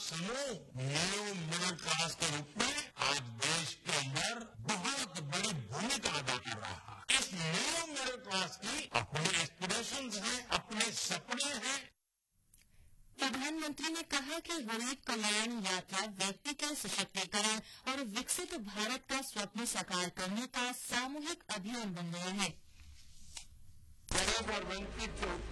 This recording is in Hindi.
समूह न्यू मिडिल क्लास के रूप में आज देश के अंदर बहुत बड़ी भूमिका अदा कर रहा है। इस न्यू मिडिल क्लास की अपने एस्पिरेशंस हैं, अपने सपने हैं। प्रधानमंत्री ने कहा कि गरीब कल्याण यात्रा व्यक्ति के सशक्तिकरण और विकसित भारत का स्वप्न साकार करने का सामूहिक अभियान बन गया है। गरीब और वंचित